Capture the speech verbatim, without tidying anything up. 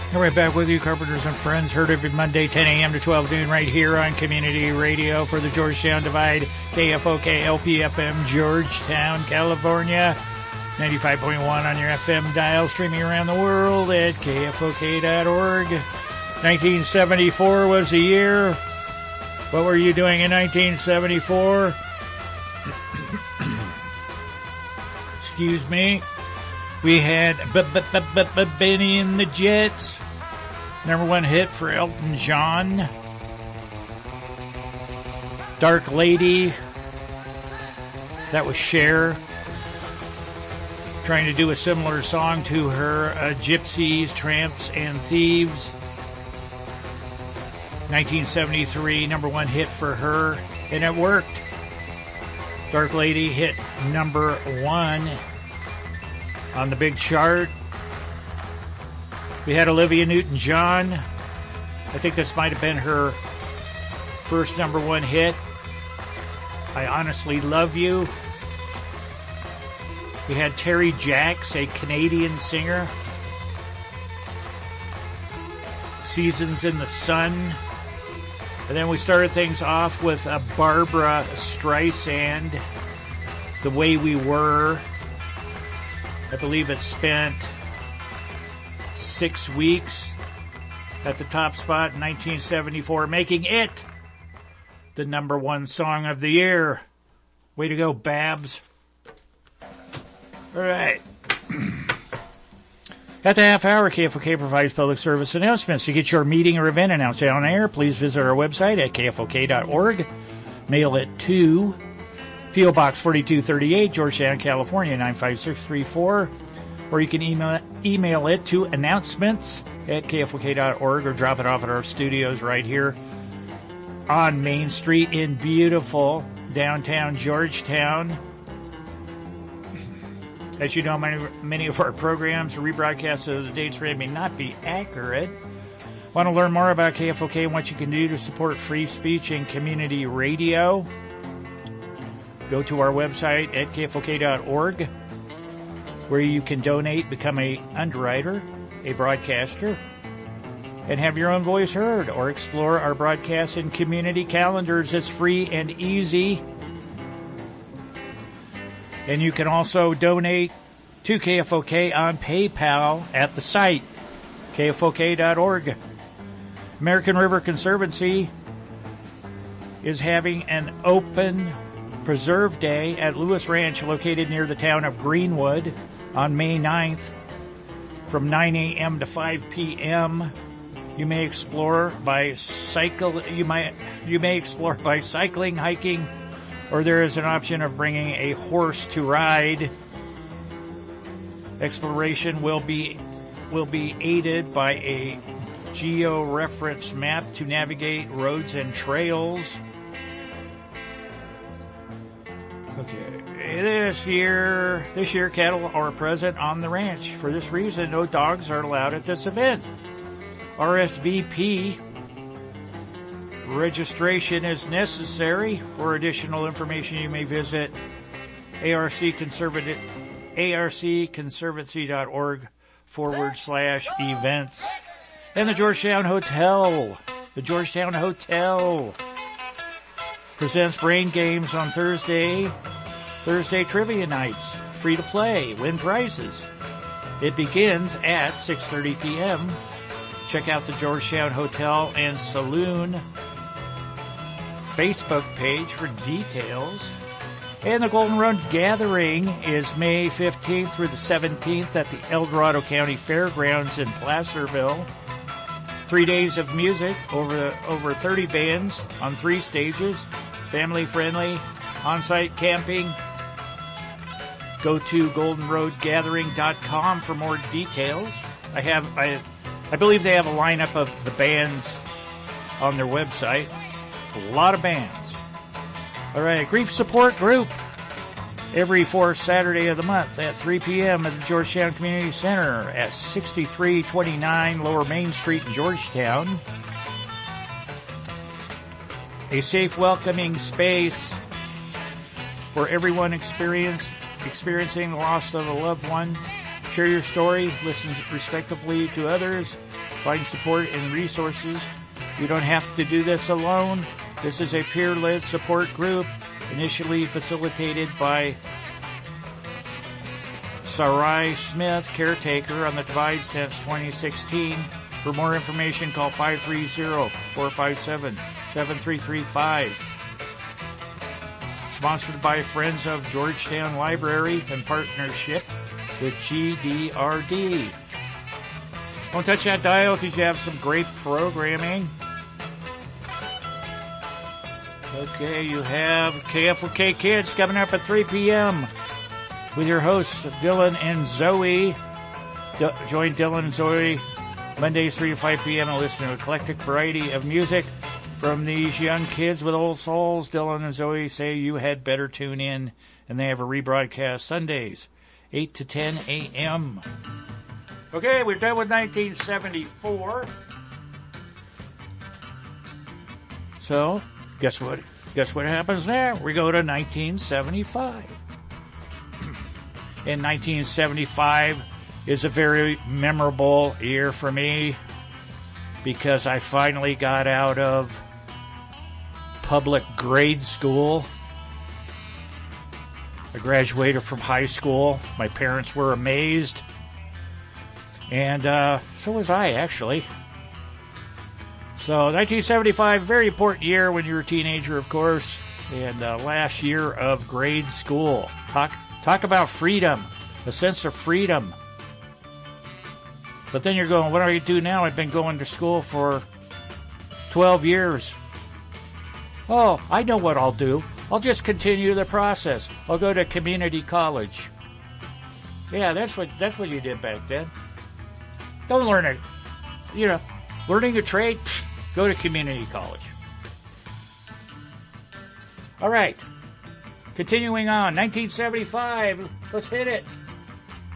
All right, back with you, Carpenters and Friends. Heard every Monday, ten a.m. to twelve noon, right here on Community Radio for the Georgetown Divide, K F O K L P F M, Georgetown, California. ninety-five point one on your F M dial, streaming around the world at K F O K dot org. nineteen seventy-four was the year. What were you doing in nineteen seventy-four? Excuse me. We had Benny and the Jets. Number one hit for Elton John. Dark Lady. That was Cher. Trying to do a similar song to her uh, Gypsies, Tramps, and Thieves. nineteen seventy-three, number one hit for her, and it worked. Dark Lady hit number one on the big chart. We had Olivia Newton-John. I think this might have been her first number one hit. I Honestly Love You. We had Terry Jacks, a Canadian singer. Seasons in the Sun. And then we started things off with a Barbra Streisand, The Way We Were. I believe it spent six weeks at the top spot in nineteen seventy-four, making it the number one song of the year. Way to go, Babs. All right. At the half hour, K F O K provides public service announcements. To get your meeting or event announced on air, please visit our website at K F O K dot org. Mail it to P O. Box forty-two thirty-eight, Georgetown, California, nine five six three four. Or you can email, email it to announcements at K F O K dot org or drop it off at our studios right here on Main Street in beautiful downtown Georgetown. As you know, many, many of our programs or rebroadcasts of the dates read may not be accurate. Want to learn more about K F O K and what you can do to support free speech and community radio? Go to our website at K F O K dot org, where you can donate, become a underwriter, a broadcaster, and have your own voice heard, or explore our broadcast and community calendars. It's free and easy. And you can also donate to K F O K on PayPal at the site, K F O K dot org. American River Conservancy is having an open Preserve Day at Lewis Ranch, located near the town of Greenwood, on May ninth from nine a.m. to five p.m. You may explore by cycle. You might you may explore by cycling, hiking, or there is an option of bringing a horse to ride. Exploration will be will be aided by a geo-reference map to navigate roads and trails. Okay, this year, this year cattle are present on the ranch. For this reason, no dogs are allowed at this event. R S V P registration is necessary. For additional information, you may visit ARC Conservative, arcconservancy.org forward slash events. And the Georgetown Hotel, the Georgetown Hotel presents Brain Games on Thursday, Thursday trivia nights. Free to play, win prizes. It begins at six thirty p.m. Check out the Georgetown Hotel and Saloon Facebook page for details. And the Golden Road Gathering is May fifteenth through the seventeenth at the El Dorado County Fairgrounds in Placerville. Three days of music, over over thirty bands on three stages, family-friendly, on-site camping. Go to golden road gathering dot com for more details. I have, I, I believe they have a lineup of the bands on their website. A lot of bands. All right, Grief Support Group. Every fourth Saturday of the month at three p.m. at the Georgetown Community Center at sixty-three twenty-nine Lower Main Street in Georgetown. A safe, welcoming space for everyone experience, experiencing the loss of a loved one. Share your story, listen respectfully to others, find support and resources. You don't have to do this alone. This is a peer-led support group initially facilitated by Sarai Smith, caretaker on the Divide since twenty sixteen. For more information, call five three zero, four five seven, seven three three five. Sponsored by Friends of Georgetown Library in partnership with G D R D. Don't touch that dial because you have some great programming. Okay, you have K F O K Kids coming up at three p.m. with your hosts Dylan and Zoe. D- join Dylan and Zoe Mondays three to five p.m. and listen to an eclectic variety of music from these young kids with old souls. Dylan and Zoe say you had better tune in, and they have a rebroadcast Sundays, eight to ten a.m. Okay, we're done with nineteen seventy-four. So, guess what? Guess what happens now? We go to nineteen seventy-five. In nineteen seventy-five is a very memorable year for me because I finally got out of public grade school. I graduated from high school. My parents were amazed. And uh, so was I, actually. So nineteen seventy-five, very important year when you're a teenager, of course. And uh, last year of grade school. Talk, talk about freedom, a sense of freedom. But then you're going, what do I do now? I've been going to school for twelve years. Oh, I know what I'll do. I'll just continue the process. I'll go to community college. Yeah, that's what that's what you did back then. Don't learn it. You know, learning a trade, go to community college. All right. Continuing on, nineteen seventy-five. Let's hit it.